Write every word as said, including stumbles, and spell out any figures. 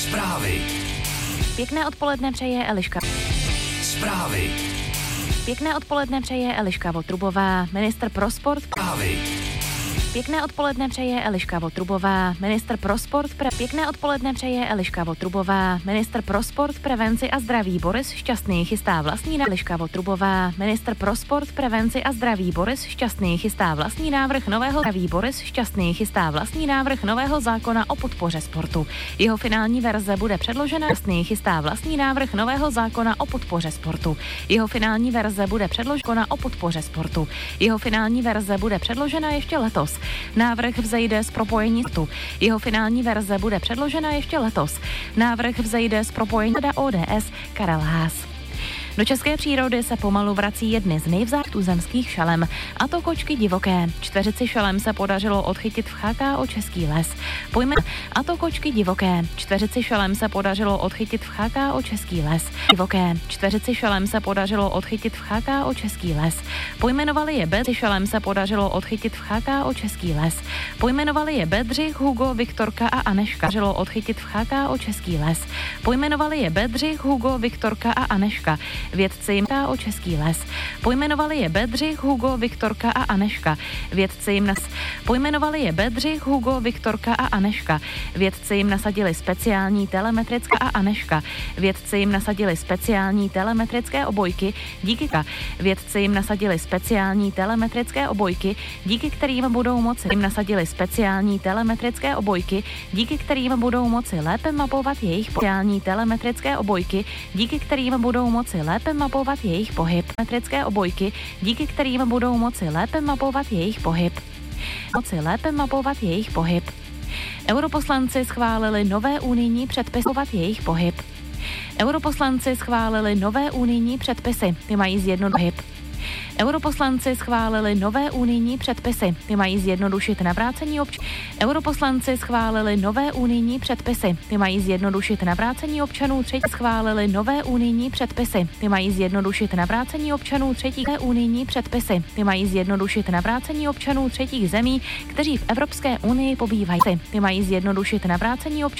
Zprávy. Pěkné odpoledne přeje Eliška. Zprávy. Pěkné odpoledne přeje Eliška Votrubová, ministr pro sport. Zprávy. Pěkné odpoledne přeje Eliška Votrubová, ministr pro sport. Pre... Pěkné odpoledne přeje Eliška Votrubová, ministr pro sport, prevenci a zdraví Boris Šťastný chystá vlastní návrh. Eliška Votrubová, ministr pro sport, prevenci a zdraví Boris Šťastný chystá vlastní návrh nového zdraví Boris Šťastný chystá vlastní návrh nového zákona o podpoře sportu. Jeho finální verze bude předložena. Šťastný chystá vlastní návrh nového zákona o podpoře sportu. Jeho finální verze bude předložena o podpoře sportu. Jeho finální verze bude předložena ještě letos. Návrh vzejde z propojení sportu. Jeho finální verze bude předložena ještě letos. Návrh vzejde z propojení O D S Karel Haas. Do české přírody se pomalu vrací jedny z nejvzácnějších tuzemských šelem, a to kočky divoké. Čtveřici šelem se podařilo odchytit v H K O Český les. Pojme... A to kočky divoké. Čtveřici šelem se podařilo odchytit v H K O Český les. Divoké. Čtveřici šelem se podařilo odchytit v H K O Český les. Pojmenovali je Bedřich. Šelem se podařilo odchytit v H K O Český les. Pojmenovali je Bedřich, Hugo, Viktorka a Aneška. Podařilo odchytit v H K O Český les. Pojmenovali je Bedřich, Hugo, Viktorka a Aneška. Vědci jim H K O Český les. Pojmenovali je Bedřich, Hugo, Viktorka a Aneška. Vědci jim nas... Pojmenovali je Bedřich, Hugo, Viktorka a Aneška. Vědci jim nasadili speciální telemetrické a Aneška. Vědci jim nasadili speciální telemetrické obojky, díky ka. Vědci jim nasadili speciální telemetrické obojky, díky kterým budou moci jim nasadili speciální telemetrické obojky, díky kterým budou moci lépe mapovat jejich speciální telemetrické obojky, díky kterým budou moci lépe mapovat jejich pohyb. Metrické obojky, díky kterým budou moci lépe mapovat jejich pohyb. Moci lépe mapovat jejich pohyb. Europoslanci schválili nové unijní předpisy jejich pohyb. Europoslanci schválili nové unijní předpisy, ty mají zjednodušit. Europoslanci schválili nové unijní předpisy, ty mají zjednodušit navrácení občanů. Europoslanci schválili nové unijní předpisy, ty mají zjednodušit navrácení občanů třetí. Schválili nové unijní předpisy, ty mají zjednodušit navrácení občanů třetích. Unijní předpisy, ty mají zjednodušit navrácení občanů třetích zemí, kteří v Evropské unii pobývají. Ty mají zjednodušit navrácení občanů.